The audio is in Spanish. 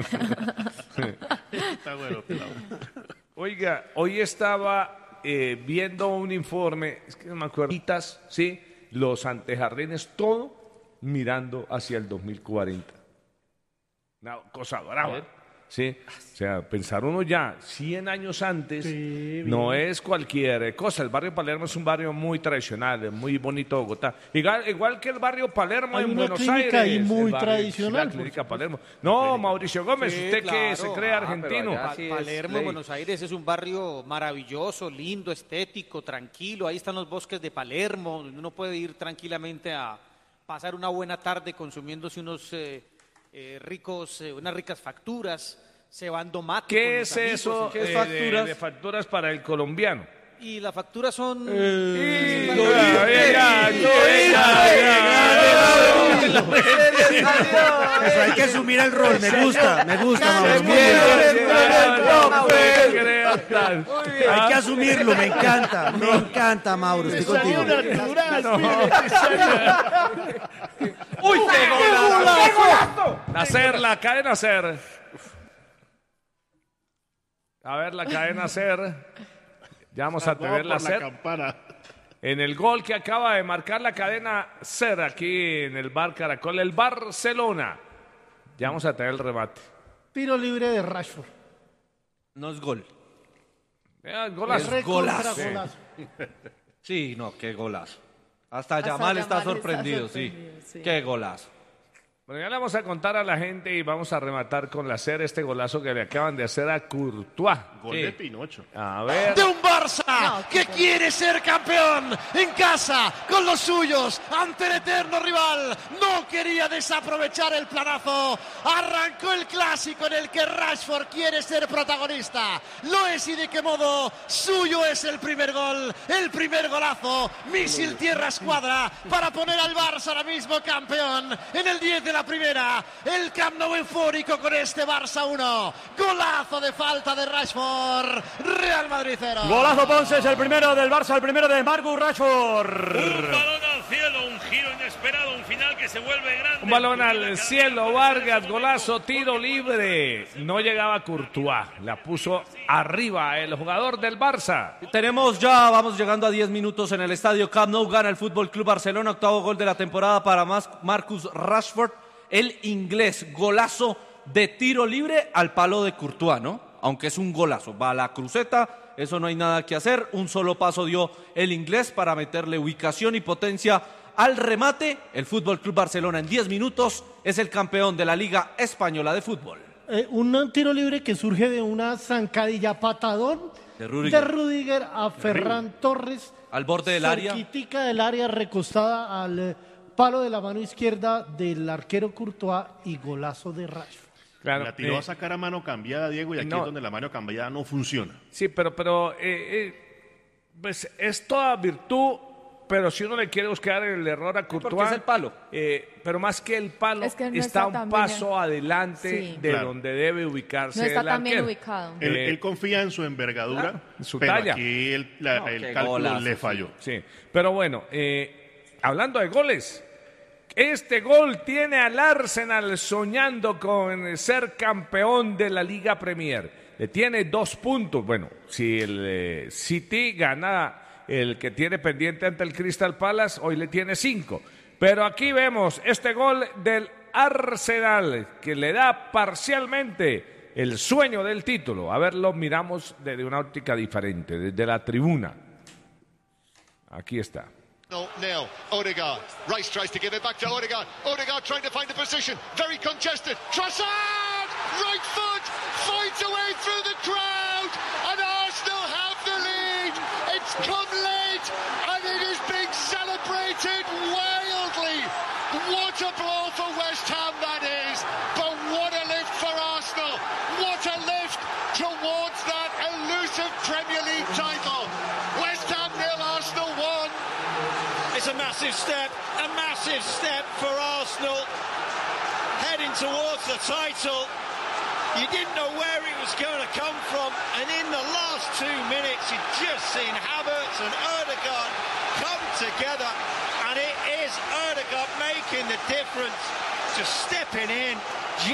Está bueno, pelado. Oiga, hoy estaba viendo un informe, es que no me acuerdo, ¿sí? Los antejardines, todo mirando hacia el 2040. Una cosa brava, ¿sí? O sea, pensar uno ya 100 años antes no es cualquier cosa. El barrio Palermo es un barrio muy tradicional, muy bonito de Bogotá. Igual que el barrio Palermo Hay en una Buenos clínica Aires. ahí muy el barrio, tradicional, La clínica Palermo. No, Mauricio Gómez, Sí, usted que claro. se cree argentino. pero allá sí es Palermo, ley. Buenos Aires, es un barrio maravilloso, lindo, estético, tranquilo. Ahí están los bosques de Palermo, donde uno puede ir tranquilamente a pasar una buena tarde consumiéndose unos unas ricas facturas, cebando mate con ¿Qué los es amigos. eso ¿Qué es facturas? de facturas para el colombiano? Y las facturas son... Eso hay que asumir el rol, me gusta, Mauro. Hay que asumirlo, me encanta, Mauro, estoy contigo. ¡Uy, qué golazo! Nacer, la cadena Ser. A ver, la cadena Ser. Ya vamos a tener la Ser. En el gol que acaba de marcar la cadena Ser aquí en el Bar Caracol, el Barcelona. Ya vamos a tener el remate. Tiro libre de Rashford. No es gol. Golazo. Es golazo. Golazo. Sí, no, qué golazo. Hasta Yamal está sorprendido, sí. Qué golazo. Bueno, ya le vamos a contar a la gente y vamos a rematar con la Ser este golazo que le acaban de hacer a Courtois. Gol de Pinocho. A ver. De un Barça que quiere ser campeón en casa con los suyos ante el eterno rival. No quería desaprovechar el planazo. Arrancó el clásico en el que Rashford quiere ser protagonista. Lo es y de qué modo. Suyo es el primer gol, el primer golazo. Misil tierra escuadra para poner al Barça ahora mismo campeón en el 10 de la primera. El Camp Nou eufórico con este Barça 1. Golazo de falta de Rashford. Real Madrid 0. Golazo Ponce, es el primero del Barça, el primero de Marcus Rashford. Un balón al cielo, un giro inesperado, un final que se vuelve grande. Un balón al cielo, Vargas, golazo, tiro libre. No llegaba Courtois, la puso arriba el jugador del Barça. Vamos llegando a 10 minutos en el estadio Camp Nou. Gana el Fútbol Club Barcelona, octavo gol de la temporada para Marcus Rashford, el inglés. Golazo de tiro libre al palo de Courtois, ¿no? Aunque es un golazo, va a la cruceta, eso no hay nada que hacer. Un solo paso dio el inglés para meterle ubicación y potencia al remate. El Fútbol Club Barcelona en 10 minutos es el campeón de la Liga Española de Fútbol. Un tiro libre que surge de una zancadilla patadón de Rüdiger a Ferran Torres. Al borde del área. Cerquitica del área, recostada al palo de la mano izquierda del arquero Courtois y golazo de Rashford. Claro, la tiró a sacar a mano cambiada, Diego, y aquí es donde la mano cambiada no funciona. Sí, pero pues es toda virtud, pero si uno le quiere buscar el error a Courtois... Porque es el palo. Pero más que el palo, es que no está un tan paso bien. adelante de donde debe ubicarse no está el tan bien arquero. ubicado. Él confía en su envergadura, su pero talla. aquí el cálculo golazo, le falló. Sí, pero bueno, hablando de goles... Este gol tiene al Arsenal soñando con ser campeón de la Liga Premier. Le tiene 2 puntos. Bueno, si el City gana el que tiene pendiente ante el Crystal Palace, hoy le tiene 5. Pero aquí vemos este gol del Arsenal que le da parcialmente el sueño del título. A ver, lo miramos desde una óptica diferente, desde la tribuna. Aquí está. Nil. Odegaard. Rice tries to give it back to Odegaard. Odegaard trying to find the position. Very congested. Trossard! Right foot! Finds a way through the crowd! And Arsenal have the lead! It's come late! And it is being celebrated wildly! What a blow for West Ham that is! But what a lift for Arsenal! What a lift towards that elusive Premier League title! West Ham 0, Arsenal 1. It's a massive step for Arsenal, heading towards the title. You didn't know where it was going to come from, and in the last 2 minutes, you've just seen Havertz and Ødegaard come together, and it is Ødegaard making the difference, just stepping in.